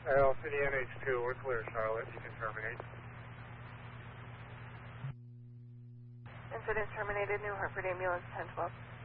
City NH2, we're clear, Charlotte. You can terminate. Incident terminated, New Hartford Ambulance 1012.